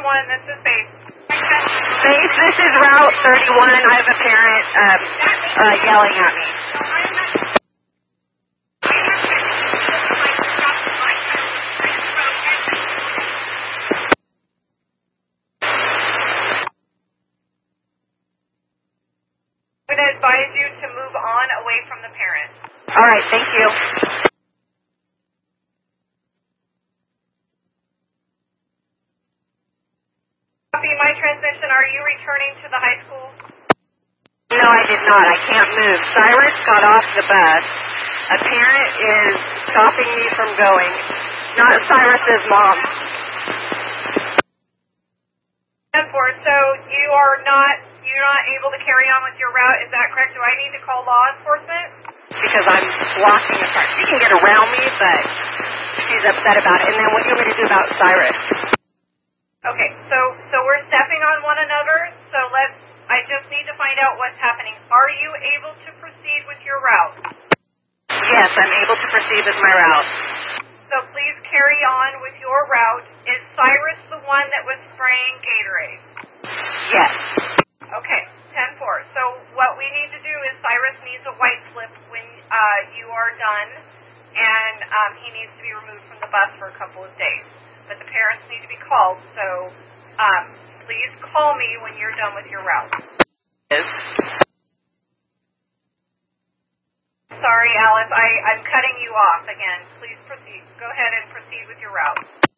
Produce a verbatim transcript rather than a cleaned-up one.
one, this is Faith. Faith, this is Route thirty-one. I have a parent um, uh, yelling at me. I'm going to advise you to move on away from the parent. All right, thank you. Copy my transmission. Are you returning to the high school? No, I did not. I can't move. Cyrus got off the bus. A parent is stopping me from going. Not Cyrus's mom. ten four, so you are not, you're not able to carry on with your route, is that correct? Do I need to call law enforcement? Because I'm blocking the car. She can get around me, but she's upset about it. And then what do you want me to do about Cyrus? Okay, so so we're stepping on one another, so let's, I just need to find out what's happening. Are you able to proceed with your route? Yes, I'm able to proceed with my route. So please carry on with your route. Is Cyrus the one that was spraying Gatorade? Yes. Okay, ten four. So what we need to do is Cyrus needs a white slip when uh, you are done, and um, he needs to be removed from the bus for a couple of days. But the parents need to be called, so um, please call me when you're done with your route. Yes. Sorry, Alice, I, I'm cutting you off again. Please proceed. Go ahead and proceed with your route.